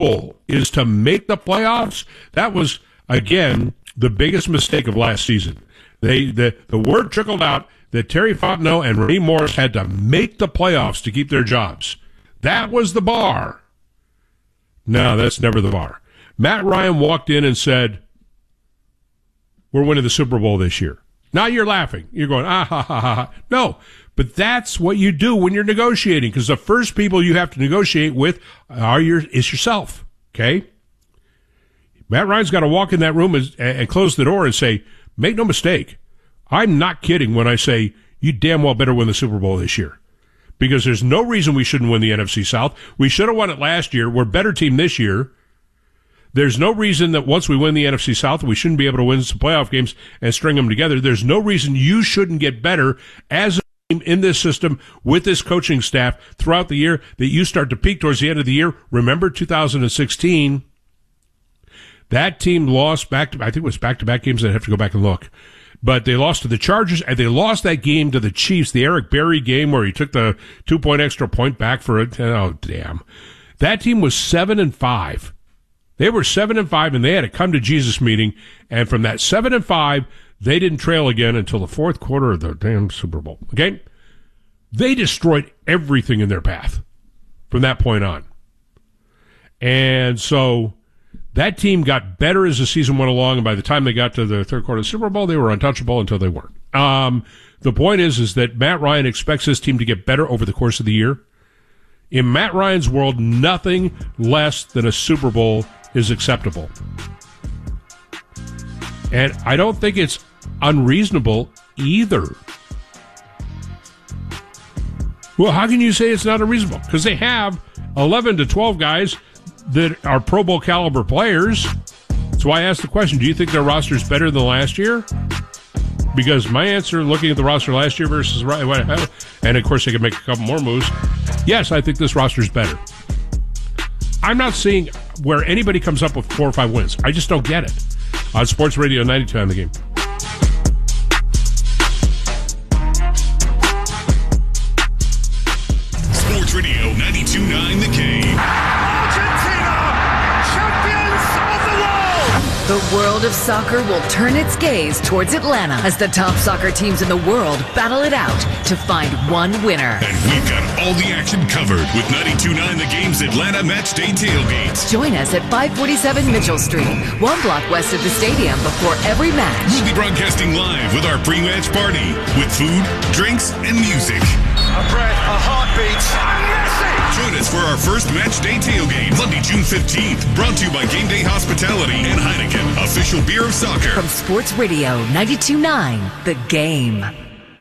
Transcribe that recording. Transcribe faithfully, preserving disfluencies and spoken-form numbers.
goal is to make the playoffs, that was, again, the biggest mistake of last season. They the, the word trickled out that Terry Fontenot and Raheem Morris had to make the playoffs to keep their jobs. That was the bar. No, that's never the bar. Matt Ryan walked in and said, we're winning the Super Bowl this year. Now you're laughing. You're going, ah, ha, ha, ha, ha. No, but that's what you do when you're negotiating, because the first people you have to negotiate with are your is yourself, okay? Matt Ryan's got to walk in that room and, and close the door and say, make no mistake, I'm not kidding when I say you damn well better win the Super Bowl this year, because there's no reason we shouldn't win the N F C South. We should have won it last year. We're a better team this year. There's no reason that once we win the N F C South, we shouldn't be able to win some playoff games and string them together. There's no reason you shouldn't get better as a team in this system with this coaching staff throughout the year, that you start to peak towards the end of the year. Remember two thousand sixteen, that team lost back to, I think it was back-to-back games. I'd have to go back and look. But they lost to the Chargers, and they lost that game to the Chiefs, the Eric Berry game where he took the two-point extra point back for it. Oh, damn. That team was seven and five. They were seven and five, and they had a come-to-Jesus meeting, and from that seven and five, they didn't trail again until the fourth quarter of the damn Super Bowl. Okay? They destroyed everything in their path from that point on. And so that team got better as the season went along, and by the time they got to the third quarter of the Super Bowl, they were untouchable until they weren't. Um, the point is, is that Matt Ryan expects his team to get better over the course of the year. In Matt Ryan's world, nothing less than a Super Bowl is acceptable. And I don't think it's unreasonable either. Well, how can you say it's not unreasonable? Because they have eleven to twelve guys that are Pro Bowl caliber players. That's why I asked the question, do you think their roster is better than last year? Because my answer, looking at the roster last year versus right, and of course they could make a couple more moves, yes, I think this roster is better. I'm not seeing where anybody comes up with four or five wins. I just don't get it. On Sports Radio ninety-two on the Game. Sports Radio ninety-two point nine The Game. Argentina, champions of the world! The world of soccer will turn its gaze towards Atlanta as the top soccer teams in the world battle it out to find one winner. And we've got all the action covered with ninety-two point nine The Game's Atlanta Match Day Tailgates. Join us at five forty-seven Mitchell Street, one block west of the stadium, before every match. We'll be broadcasting live with our pre-match party with food, drinks, and music. A breath, a heartbeat, and Messi! Join us for our first Match Day Tailgate, Monday, June fifteenth. Brought to you by Game Day Hospitality and Heineken, official beer of soccer. From Sports Radio ninety-two point nine The Game.